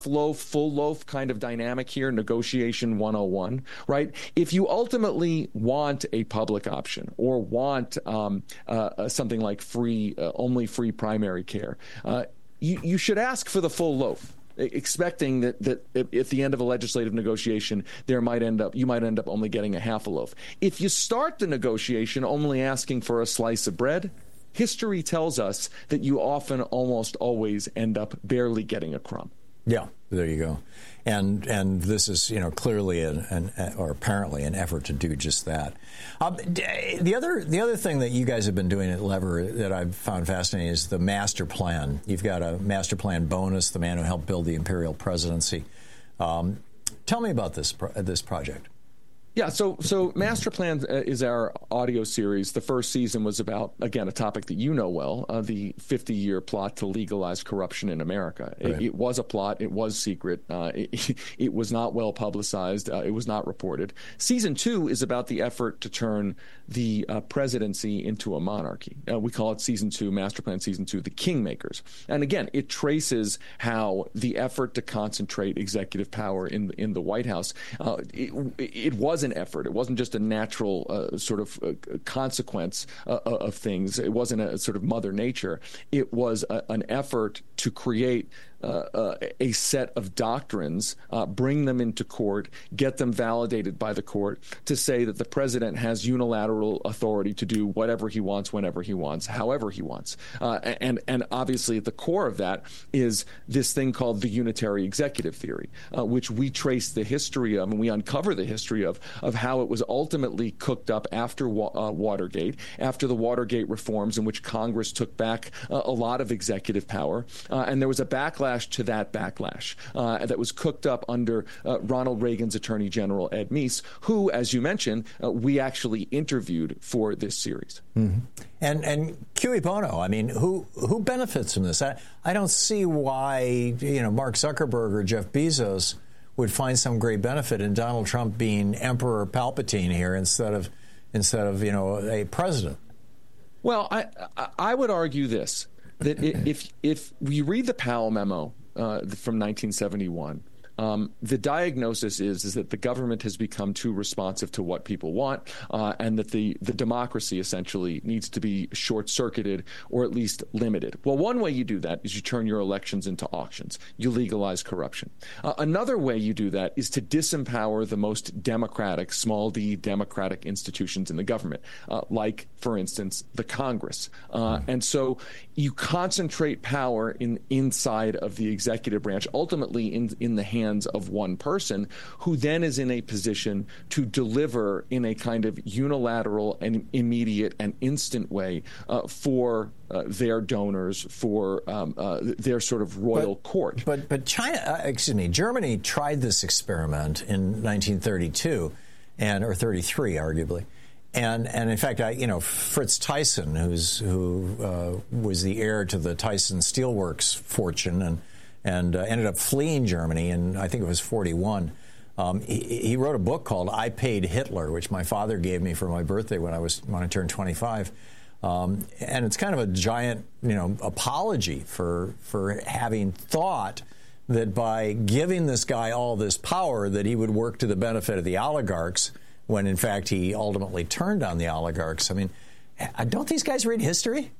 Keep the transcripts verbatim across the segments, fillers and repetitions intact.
loaf, full loaf kind of dynamic here, negotiation one oh one, right? If you ultimately want a public option or want um, uh, something like free, uh, only free primary care, uh, you, you should ask for the full loaf, expecting that, that at the end of a legislative negotiation, there might end up, you might end up only getting a half a loaf. If you start the negotiation only asking for a slice of bread, history tells us that you often almost always end up barely getting a crumb. Yeah, there you go. And and this is, you know, clearly an, an or apparently an effort to do just that. Um, the other the other thing that you guys have been doing at Lever that I've found fascinating is the master plan. You've got a master plan bonus, the man who helped build the imperial presidency. Um, tell me about this this project. Yeah, so so Master Plan is our audio series. The first season was about, again, a topic that you know well, uh, the fifty-year plot to legalize corruption in America. Right. It, it was a plot. It was secret. Uh, it, it was not well publicized. Uh, it was not reported. Season two is about the effort to turn the uh, presidency into a monarchy. Uh, we call it Season two, Master Plan Season two, the Kingmakers. And again, it traces how the effort to concentrate executive power in, in the White House, uh, it, it was an effort. It wasn't just a natural uh, sort of uh, consequence uh, of things. It wasn't a sort of mother nature. It was a, an effort to create uh, uh, a set of doctrines, uh, bring them into court, get them validated by the court to say that the president has unilateral authority to do whatever he wants, whenever he wants, however he wants. Uh, and, and obviously at the core of that is this thing called the unitary executive theory, uh, which we trace the history of and we uncover the history of, of how it was ultimately cooked up after wa- uh, Watergate, after the Watergate reforms in which Congress took back uh, a lot of executive power. Uh, and there was a backlash to that backlash uh, that was cooked up under uh, Ronald Reagan's Attorney General, Ed Meese, who, as you mentioned, uh, we actually interviewed for this series. Mm-hmm. And and cui bono, I mean, who who benefits from this? I, I don't see why, you know, Mark Zuckerberg or Jeff Bezos would find some great benefit in Donald Trump being Emperor Palpatine here instead of instead of, you know, a president. Well, I I would argue this, that if if we read the Powell memo uh, from nineteen seventy-one, um, the diagnosis is is that the government has become too responsive to what people want, uh, and that the the democracy essentially needs to be short-circuited or at least limited. Well, one way you do that is you turn your elections into auctions. You legalize corruption. Uh, another way you do that is to disempower the most democratic, small d, democratic institutions in the government, uh, like, for instance, the Congress. Uh, and so you concentrate power in inside of the executive branch, ultimately in in the hands of one person, who then is in a position to deliver in a kind of unilateral and immediate and instant way uh, for uh, their donors, for um, uh, their sort of royal but, court. But but China, uh, excuse me, Germany tried this experiment in nineteen thirty-two, and or thirty-three, arguably. And and in fact, I, you know, Fritz Thyssen, who's who uh, was the heir to the Thyssen Steelworks fortune, and and uh, ended up fleeing Germany, and I think it was forty-one. Um, he, he wrote a book called "I Paid Hitler," which my father gave me for my birthday when I was when I turned twenty-five. Um, and it's kind of a giant, you know, apology for for having thought that by giving this guy all this power that he would work to the benefit of the oligarchs, when in fact he ultimately turned on the oligarchs. I mean, don't these guys read history?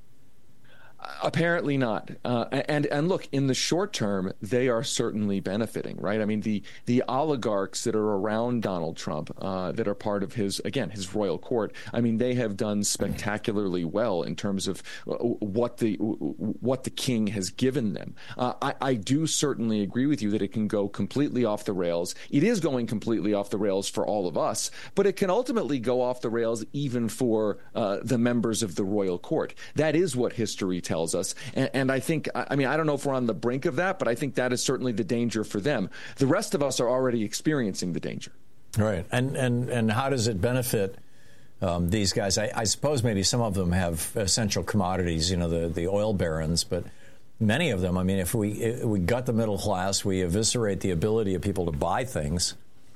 Apparently not. Uh, and and look, in the short term, they are certainly benefiting, right? I mean, the the oligarchs that are around Donald Trump, uh, that are part of his, again, his royal court, I mean, they have done spectacularly well in terms of what the what the king has given them. Uh, I, I do certainly agree with you that it can go completely off the rails. It is going completely off the rails for all of us, but it can ultimately go off the rails even for uh, the members of the royal court. That is what history tells tells us. And, and I think, I mean, I don't know if we're on the brink of that, but I think that is certainly the danger for them. The rest of us are already experiencing the danger. Right. And and, and how does it benefit um, these guys? I, I suppose maybe some of them have essential commodities, you know, the, the oil barons, but many of them, I mean, if we if we gut the middle class, we eviscerate the ability of people to buy things.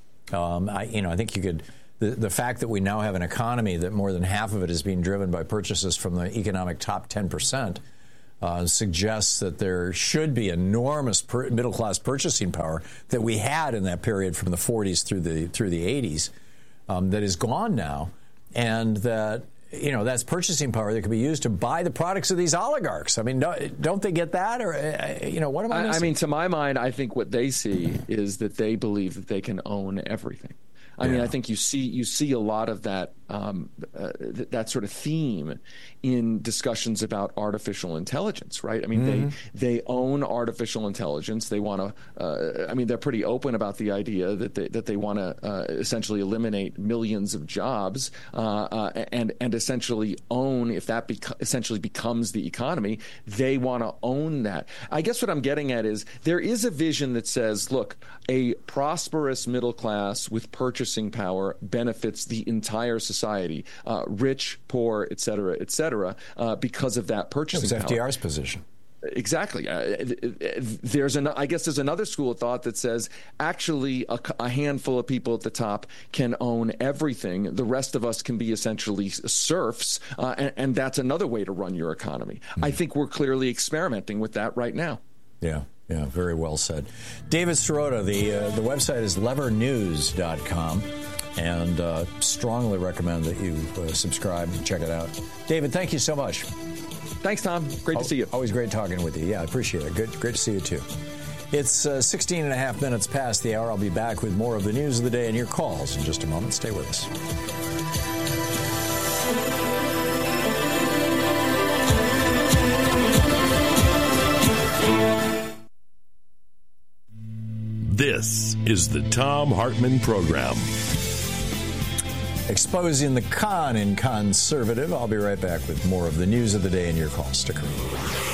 Um, I, you know, I think you could... The, the fact that we now have an economy that more than half of it is being driven by purchases from the economic top ten percent, uh, suggests that there should be enormous per- middle-class purchasing power that we had in that period from the forties through the through the eighties um, that is gone now, and that, you know, that's purchasing power that could be used to buy the products of these oligarchs. I mean, don't, don't they get that? Or, uh, you know, what am I missing? I, I mean, to my mind, I think what they see is that they believe that they can own everything. I yeah. mean, I think you see you see a lot of that um, uh, th- that sort of theme in discussions about artificial intelligence, right? I mean, mm-hmm. they they own artificial intelligence. They want to. Uh, I mean, they're pretty open about the idea that they that they want to uh, essentially eliminate millions of jobs uh, uh, and and essentially own, if that beco- essentially becomes the economy, they want to own that. I guess what I'm getting at is there is a vision that says, look, a prosperous middle class with purchasing power benefits the entire society, uh, rich, poor, et cetera, et cetera, uh, because of that purchasing power. It was F D R's position. Exactly. Uh, there's an, I guess there's another school of thought that says actually a, a handful of people at the top can own everything. The rest of us can be essentially serfs, uh, and, and that's another way to run your economy. Mm-hmm. I think we're clearly experimenting with that right now. Yeah. Yeah, very well said. David Sirota, the uh, the website is lever news dot com, and uh, strongly recommend that you uh, subscribe and check it out. David, thank you so much. Thanks, Tom. Great to see you. Always great talking with you. Yeah, I appreciate it. Good, great to see you, too. It's uh, sixteen and a half minutes past the hour. I'll be back with more of the news of the day and your calls in just a moment. Stay with us. This is the Thom Hartmann Program. Exposing the con in conservative. I'll be right back with more of the news of the day and your calls. Stick around.